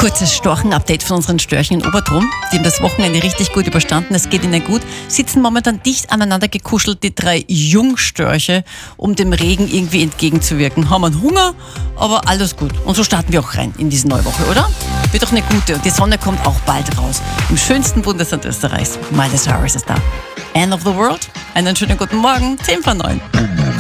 Kurzes Storchen-Update von unseren Störchen in Obertrum. Die haben das Wochenende richtig gut überstanden, es geht ihnen gut. Sitzen momentan dicht aneinander gekuschelt, die 3 Jungstörche, um dem Regen irgendwie entgegenzuwirken. Haben einen Hunger, aber alles gut. Und so starten wir auch rein in diese neue Woche, oder? Wird doch eine gute und die Sonne kommt auch bald raus. Im schönsten Bundesland Österreichs. Miley Cyrus ist da. End of the World. Einen schönen guten Morgen, 10 vor 9.